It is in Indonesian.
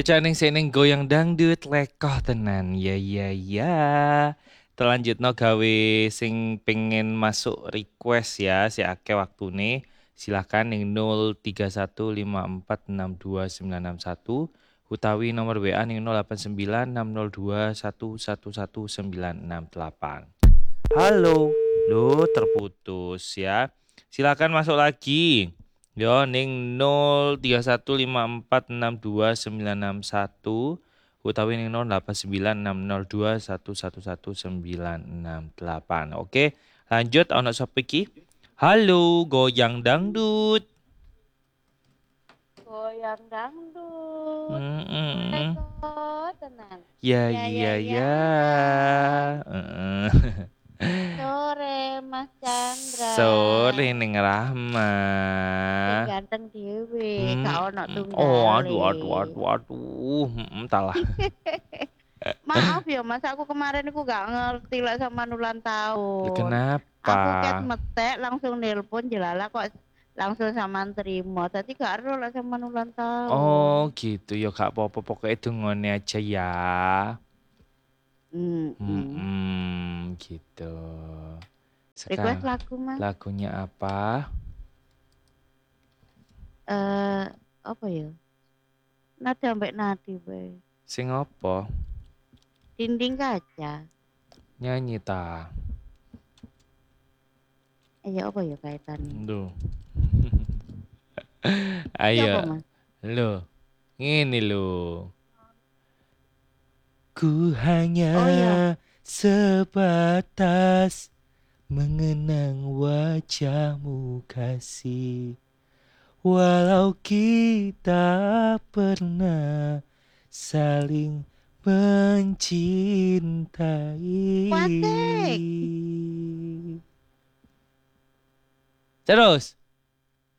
Bicara seneng goyang dangdut lekoh tenan. Ya ya ya. Terlanjutno gawe sing pengen masuk request ya si akeh waktune. Silakan ning 0815462961 utawi nomor WA ning 089602111968. Halo. Loh, terputus ya. Silakan masuk lagi. Yo ning 0315462961 utawi ning 089602111968. Oke, lanjut ono sapa iki? Halo, goyang dangdut. Goyang dangdut. Mm-mm. Leko tenan. Ya Ya ya ya ya. ya. Heeh. Sore Mas Chandra. Sore ning Rahma. Sing ganteng dhewe, gak ono Oh, tunggale. aduh. Entahlah. Maaf ya Mas, aku kemarin aku gak ngerti lah sama ulang tahun. Kenapa? Aku ket metek langsung nelpon jelala kok langsung sama terima. Tadi gak ero lah sama ulang tahun. Oh, gitu ya Kak apa-apa pokoknya dungone aja ya. Hmm. Gitu. Request Sekarang lagu Mas. lagunya apa? Eh, apa ya? Nada mbek nadi bae. Sing apa? Dinding kaca. Nyanyi ta. Ya apa ya kaitannya? Duh. Iki Ayo. apa Mas? Lo. Ini lo. Ku hanya Oh iya. sebatas mengenang wajahmu kasih. Walau kita pernah saling mencintai. Wasik. Terus.